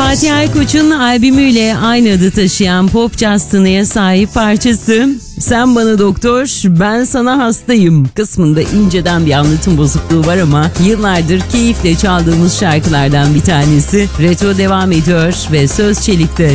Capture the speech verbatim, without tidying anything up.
Fatih Aykoç'un albümüyle aynı adı taşıyan pop jazz tınıya sahip parçası "Sen bana doktor, ben sana hastayım" kısmında inceden bir anlatım bozukluğu var ama yıllardır keyifle çaldığımız şarkılardan bir tanesi. Retro devam ediyor ve söz Çelik'te.